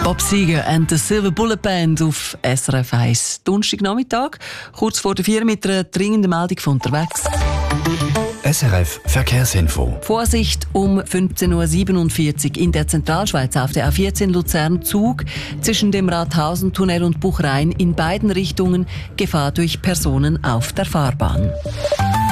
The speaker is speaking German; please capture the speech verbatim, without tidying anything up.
Bob Seger and the Silver Bullet Band auf S R F eins. Donnerstagnachmittag, kurz vor der vier mit einer dringenden Meldung von unterwegs. S R F Verkehrsinfo. Vorsicht um fünfzehn Uhr siebenundvierzig in der Zentralschweiz auf der A vierzehn Luzern-Zug zwischen dem Rathausen-Tunnel und Buchrein in beiden Richtungen Gefahr durch Personen auf der Fahrbahn.